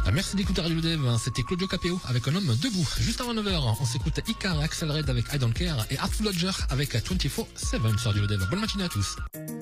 Merci d'écouter Radio Dev, c'était Claudio Capéo avec Un homme debout. Juste avant 9h, on s'écoute Icar et Axel Red avec I Don't Care et Artful Lodger avec 24/7 sur Radio Dev. Bonne matinée à tous.